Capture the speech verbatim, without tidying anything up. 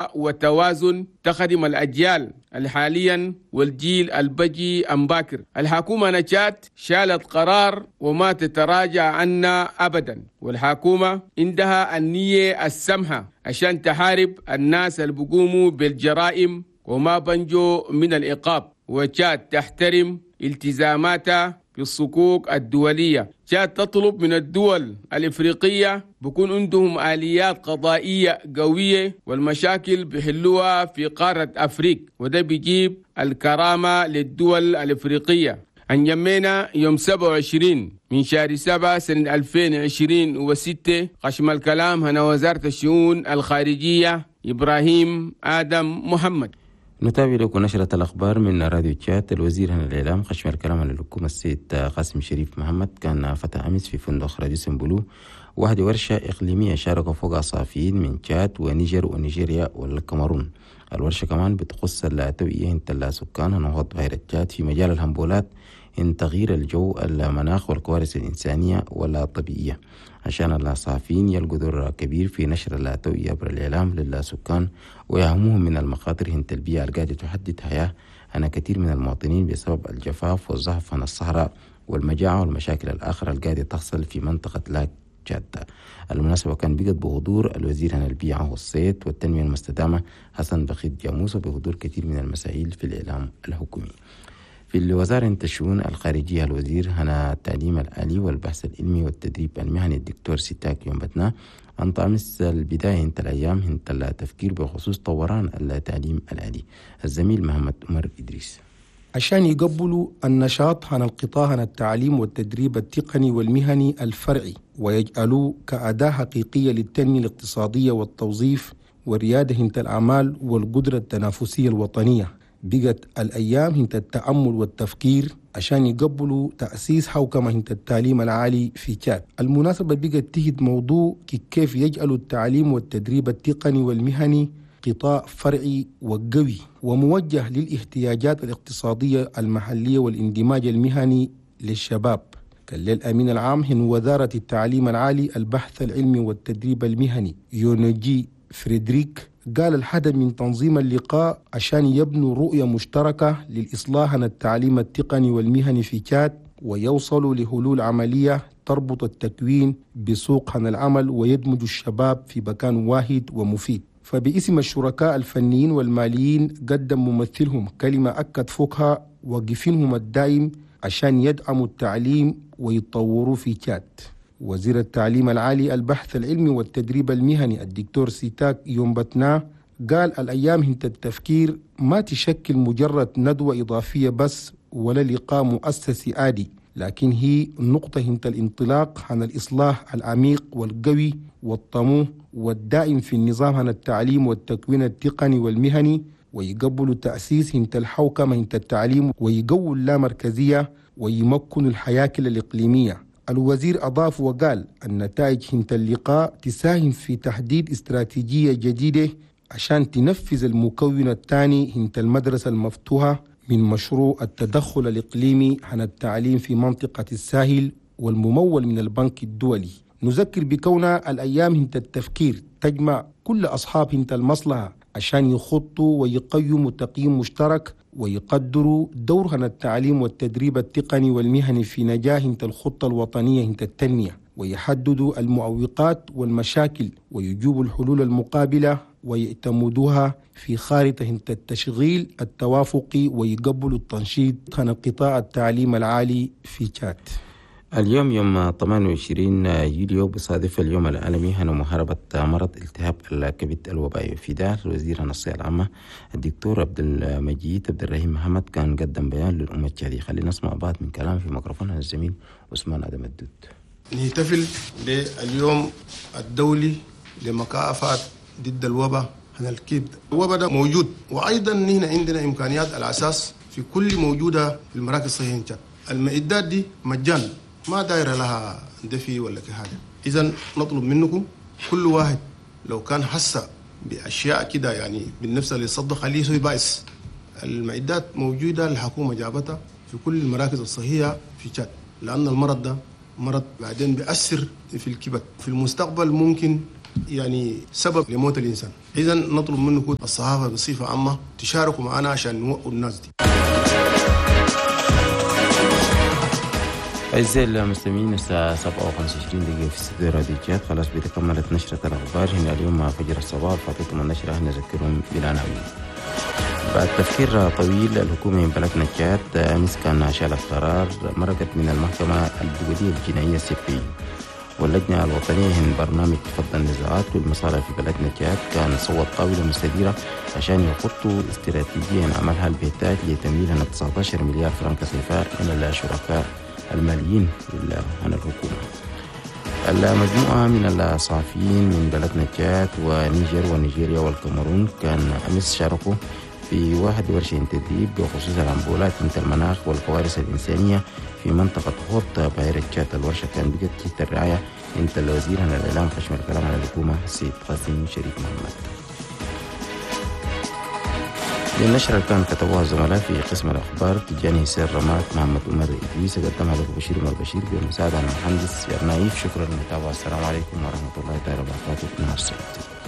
مساواة وتوازن تخدم الأجيال الحاليا والجيل البجي أم باكر. الحكومة نشات شالت قرار وما تتراجع عنه أبدا، والحكومة عندها النية السمحة عشان تحارب الناس اللي بيقوموا بالجرائم وما بنجو من العقاب، وتشاد تحترم التزاماتها في الصكوك الدولية. تشاد تطلب من الدول الإفريقية بكون عندهم آليات قضائية قوية والمشاكل بيحلوها في قارة أفريقيا، وده بيجيب الكرامة للدول الإفريقية. انجمينا يوم سبعة وعشرين من شهر سبعة سنة ألفين وعشرين وستة قشم الكلام هنا وزارة الشؤون الخارجية إبراهيم آدم محمد. نتابع لكم نشرة الأخبار من راديو تشات. الوزير هنا الإعلام قشم الكلام على الحكومة السيد قاسم شريف محمد كان فتح أمس في فندق راديسون بلو واحد ورشة إقليمية شارك فوق صحفيين من تشاد ونيجر ونيجيريا والكاميرون. الورشة كمان بتخص التوعية انت سكان نهضة ظاهرة تشاد في مجال الهمبولات إن تغيير الجو المناخ والكوارث الإنسانية ولا طبيعية، عشان الصحفيين يلقوا دور كبير في نشر التوعية عبر الإعلام للسكان ويهمهم من المخاطر هنت البيئة القاعدة تحدد حياة أنا كثير من المواطنين بسبب الجفاف والزحف عن الصحراء والمجاعة والمشاكل الآخرة القاعدة تحصل في منطقة لاك تشاد. المناسبة كان بقت بحضور الوزير عن البيئة والصيد والتنمية المستدامة حسن بخيت جاموس وبحضور كثير من المسائل في الإعلام الحكومي. في الوزارة الشؤون الخارجية الوزير هنا التعليم الآلي والبحث العلمي والتدريب المهني الدكتور سيتاك يومبتنا أنطى أمس البداية انت الأيام انت التفكير بخصوص طوران التعليم الآلي. الزميل محمد عمر إدريس عشان يقبلوا النشاط عن القطاع عن التعليم والتدريب التقني والمهني الفرعي ويجعلوه كأداة حقيقية للتنمية الاقتصادية والتوظيف والريادة هنت الأعمال والقدرة التنافسية الوطنية. بقت الأيام هنت التأمل والتفكير عشان يقبلوا تأسيس حوكمة هنت التعليم العالي في تشاد. المناسبة بقت تهد موضوع كيف يجعلوا التعليم والتدريب التقني والمهني قطاع فرعي وقوي وموجه للاحتياجات الاقتصادية المحلية والاندماج المهني للشباب. كان للأمين العام هن وزارة التعليم العالي البحث العلمي والتدريب المهني يونجي فريدريك قال الهدف من تنظيم اللقاء عشان يبنوا رؤية مشتركة للإصلاح عن التعليم التقني والمهني في تشاد ويوصلوا لحلول عملية تربط التكوين بسوق عن العمل ويدمج الشباب في مكان واحد ومفيد. فباسم الشركاء الفنيين والماليين قدم ممثلهم كلمة أكد فوقها وقفينهم الدائم عشان يدعموا التعليم ويطوروا في تشاد. وزير التعليم العالي البحث العلمي والتدريب المهني الدكتور سيتاك يومبتنا قال الأيام هنت التفكير ما تشكل مجرد ندوة إضافية بس ولا لقاء مؤسسي عادي، لكن هي نقطة هنت الانطلاق عن الإصلاح العميق والقوي والطموح والدائم في النظام عن التعليم والتكوين التقني والمهني، ويقبلوا تأسيس هنت الحوكمة هنت التعليم ويقووا اللامركزية ويمكنوا الحياكل الإقليمية. الوزير أضاف وقال النتائج هنت اللقاء تساهم في تحديد استراتيجية جديدة عشان تنفذ المكون الثاني هنت المدرسة المفتوحة من مشروع التدخل الإقليمي عن التعليم في منطقة الساحل والممول من البنك الدولي. نذكر بكونها الأيام هنت التفكير تجمع كل أصحاب هنت المصلحة عشان يخطوا ويقيموا تقييم مشترك ويقدروا دور هن التعليم والتدريب التقني والمهني في نجاح هنت الخطة الوطنية هنت التنمية، ويحددوا المعوقات والمشاكل ويجوبوا الحلول المقابلة ويعتمدوها في خارطة هنت التشغيل التوافقي ويقبلوا التنشيط عن قطاع التعليم العالي في تشاد. اليوم يوم ثمانية وعشرين يوليو بصادف اليوم العالمي هنا محاربة مرض التهاب الكبد الوبائي. في ده الوزير النصيحة العامة الدكتور عبد المجيد عبد الرحيم محمد كان قدم بيان للأمة التشادية. خلينا نسمع بعض من كلام في ميكروفون الزميل عثمان آدم الدود. نحتفل باليوم الدولي لمكافحة ضد الوباء عن الكبد. الوباء ده موجود، وأيضا هنا عندنا إمكانيات الأساس في كل موجودة في المراكز الصحية. المعدات دي مجان، ما دايرة لها دفي ولا كحاجة. إذن نطلب منكم كل واحد لو كان حس بأشياء كده يعني بالنفس اللي يصدق عليه سوي بايس. المعدات موجودة، الحكومة جابتها في كل المراكز الصحية في تشاد، لأن المرض ده مرض بعدين بيأثر في الكبد. في المستقبل ممكن يعني سبب لموت الإنسان. إذا نطلب منكم الصحافة بصفة عامة تشاركوا معنا عشان نوقوا الناس دي. أعزائي المستمعين، الساعة سبعة وخمسة وعشرين دقيقة في استديو راديو جات. خلاص بتكملت نشرة الأخبار هنا اليوم مع فجر الصباح. فاتتم النشرة نذكرهم بالعناوين. بعد تفكير طويل الحكومة من بلدنا جات أمس كان شالت قرار مرقت من المحكمة الدولية الجنائية السي بي إي، واللجنة الوطنية من برنامج فض النزاعات والمصالح في بلدنا جات كان صوت طاولة مستديرة عشان يخطوا استراتيجيا عملها البيتاج لتمويلها تسعة عشر مليار فرنك صيفاء من الشركاء الماليين عن الحكومة. المجموعة من الصحفيين من بلدنا جات ونيجر ونيجيريا والكاميرون كان أمس شاركوا في واحد ورشة تدريب بخصوص العنبولات مثل المناخ والكوارث الإنسانية في منطقة هورت بحيرة جات. الورشة كان بقت تحت الرعاية من الوزير عن الإعلام خشم الكلام على الحكومة السيد قاسم شريف محمد. للنشرة اللي كان كتبوها الزملاء في قسم الأخبار تجاني سير رمات محمد عمر إدريس، قدمها لكم بشير عمر بشير بمساعدة المهندس يار نايف. شكرا للمتابعة. السلام عليكم ورحمة الله تعالى وبركاته. نهار سعيد.